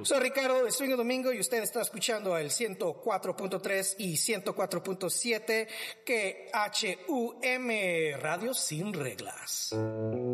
Soy Ricardo de Swing Domingo y usted está escuchando el 104.3 y 104.7 que HUM Radio Sin Reglas.